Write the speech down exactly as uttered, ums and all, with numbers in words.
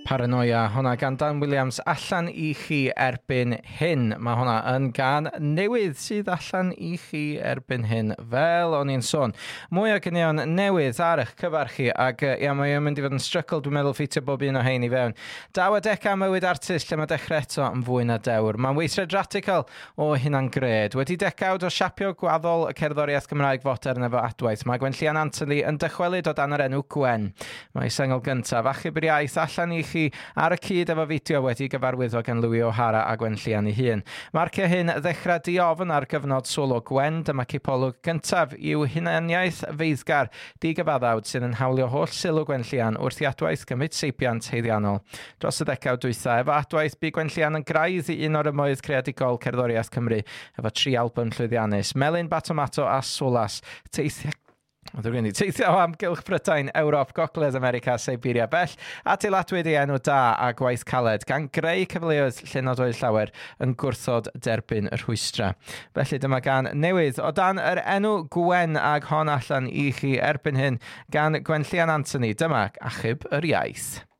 Paranoia, hwnna gan Dan Williams allan i chi erbyn hyn. Mae hwnna yn gan newydd sydd allan i chi erbyn hyn fel o'n i'n sôn. Mwy o gynion newydd ar eich cyfar chi ac ia, mae o'n mynd i fod yn strygl, dwi'n meddwl ffitio bob un o hein i fewn. Daw a deca mywyd artist lle mae dechrau eto yn fwy na dewr. Mae'n weithred radical o hynna'n gred. Wedi decawd o siapio gwaddol y cerddoriaeth Gymraeg fodern efo adwaith. Mae Gwenllian Anthony yn dychwelyd o dan yr enw Gwen. Mae sengl gyntaf achub yr iaith allan i chi ar y cyd efo fideo wedi gyfarwyddo gan Louis O'Hara a Gwenllian ei hun. Marcio hyn ddechrau diofn ar gyfnod solo Gwen, dyma cipolwg gyntaf i'w hunaniaeth feiddgar digyfaddawd sy'n yn hawlio holl sylw Gwenllian wrth i adwaith gymryd seibiant heiddiannol. Dros y ddecawd dwytha, efo adwaith bu Gwenllian yn graidd i un o'r ymoedd creadigol cerddoriaeth Cymru efo tri album llwyddiannus, Melyn Batomato a Solas, teithio Dwi'n gwneud teithio o amgylch Brydain, Ewrop, Gogledd America, Siberia bell, a deiladwyd ei enw da a gwaith caled gan greu cyfleoedd lle nad oedd llawer yn gwrthod derbyn y rhwystra. Felly dyma gan newydd o dan yr enw Gwen ag hon allan i chi erbyn hyn gan Gwenllian Anthony. Dyma achub yr iaith.